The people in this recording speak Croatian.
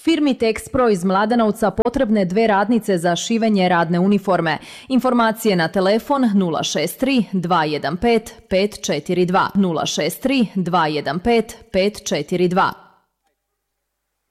Firmi Texpro iz Mladenovca potrebne 2 radnice za šivenje radne uniforme. Informacije na telefon 063 215 542 063 215 542.